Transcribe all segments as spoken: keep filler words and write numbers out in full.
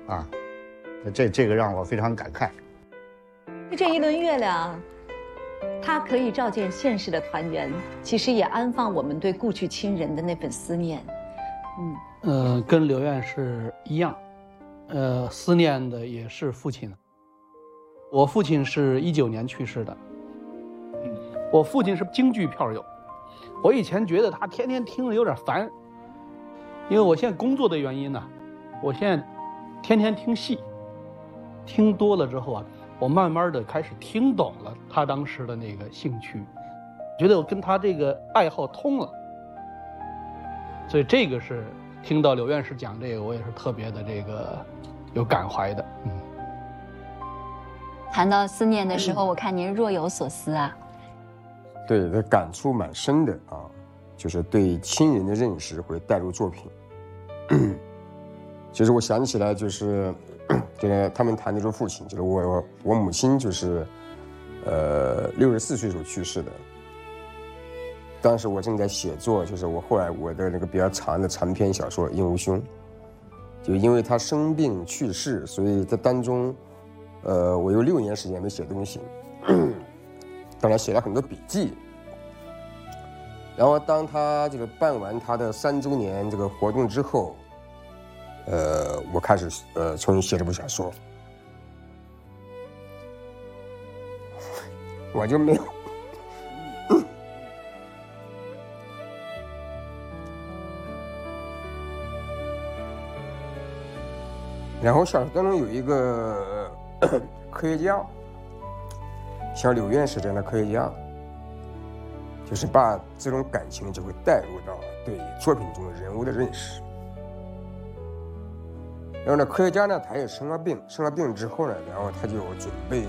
啊，这这个让我非常感慨。 这一轮月亮，它可以照见现实的团圆，其实也安放我们对故去亲人的那份思念。 嗯，呃，跟刘院士一样，呃，思念的也是父亲。我父亲是一九年去世的，我父亲是京剧票友，我以前觉得他天天听着有点烦，因为我现在工作的原因呢，我现在天天听戏，听多了之后啊，我慢慢的开始听懂了他当时的那个兴趣，觉得我跟他这个爱好通了，所以这个是听到柳院士讲这个，我也是特别的这个有感怀的。嗯， 谈到思念的时候，我看您若有所思啊。 对，这感触蛮深的啊，就是对亲人的认识会带入作品。其实我想起来，就是就是他们谈的是父亲，就是我我母亲就是，呃，六十四岁时候去世的。当时我正在写作，就是我后来我的那个比较长的长篇小说《鹦鹉兄》，就因为他生病去世，所以在当中，呃，我有六年时间没写东西，当然写了很多笔记。然后当他这个办完他的三周年这个活动之后，呃，我开始呃重新写这部小说，我就没有。然后小说当中有一个科学家，像柳院士这样的科学家，就是把这种感情就会带入到对作品中人物的认识。然后呢，科学家呢，他也生了病，生了病之后呢，然后他就准备，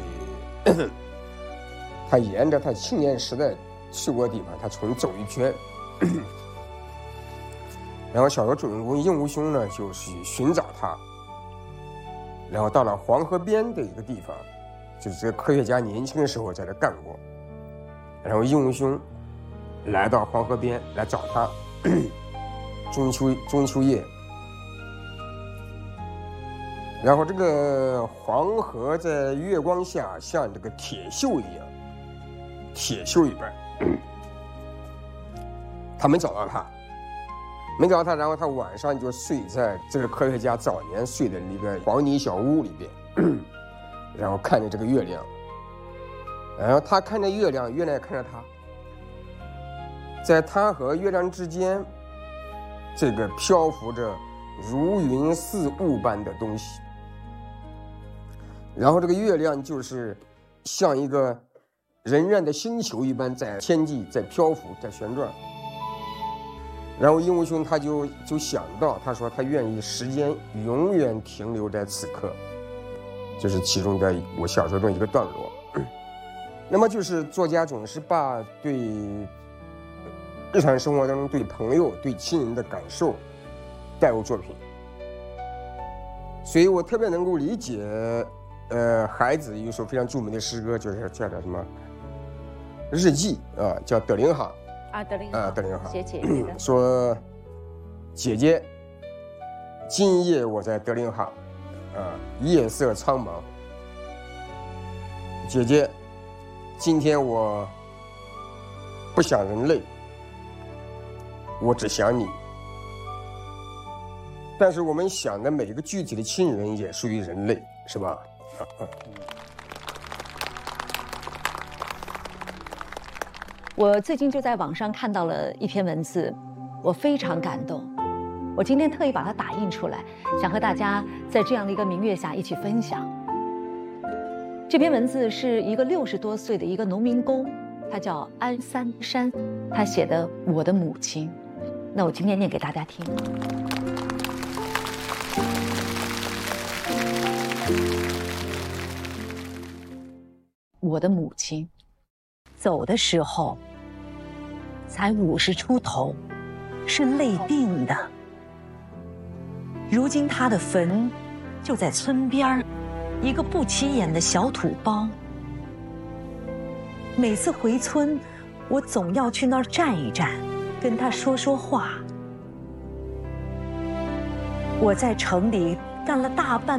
他沿着他青年时代去过的地方，他重走一圈。然后小说主人公鹦鹉兄呢，就去寻找他。然后到了黄河边的一个地方，就是这个科学家年轻的时候在这干过。然后鹦鹉兄来到黄河边来找他，中秋中秋夜。然后这个黄河在月光下像这个铁锈一样，铁锈一般。他没找到他。没找到他，然后他晚上就睡在这个科学家早年睡的那个黄泥小屋里边，然后看着这个月亮，然后他看着月亮，月亮也看着他，在他和月亮之间，这个漂浮着如云似雾般的东西，然后这个月亮就是像一个荏苒的星球一般在天际在漂浮在旋转。然后鹦鹉兄他就就想到，他说他愿意时间永远停留在此刻，就是其中的我小说中一个段落。那么就是作家总是把对日常生活当中对朋友对亲人的感受带入作品，所以我特别能够理解，呃，孩子有一首非常著名的诗歌，就是叫叫什么日记啊，叫德龄哈。 啊，德龄啊，德龄哈， 写姐姐的说，姐姐，今夜我在德龄哈，啊，夜色苍茫。姐姐，今天我不想人类，我只想你。但是我们想的每一个具体的亲人也属于人类，是吧？啊啊我最近就在网上看到了一篇文字，我非常感动。我今天特意把它打印出来，想和大家在这样的一个明月下一起分享。这篇文字是一个六十多岁的一个农民工，他叫安三山，他写的《我的母亲》。那我今天念给大家听。我的母亲走的时候才五十出头，是累病的。如今她的坟就在村边一个不起眼的小土包。每次回村，我总要去那儿站一站，跟她说说话。我在城里干了大半